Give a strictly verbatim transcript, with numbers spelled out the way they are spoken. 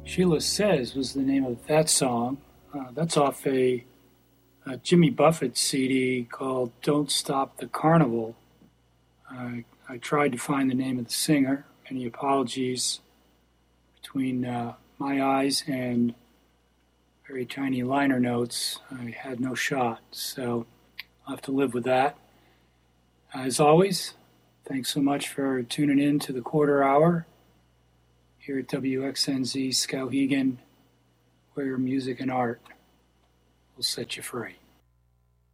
Sheila Says was the name of that song. Uh, that's off a, a Jimmy Buffett C D called Don't Stop the Carnival. Uh, I tried to find the name of the singer. Any apologies between uh, my eyes and very tiny liner notes. I had no shot, so I'll have to live with that. As always, thanks so much for tuning in to the quarter hour here at W X N Z Skowhegan, where music and art will set you free.